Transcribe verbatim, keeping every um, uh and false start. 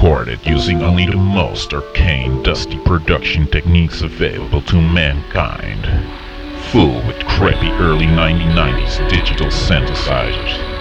recorded using only the most arcane, dusty production techniques available to mankind. Full with crappy early nineteen nineties digital synthesizers.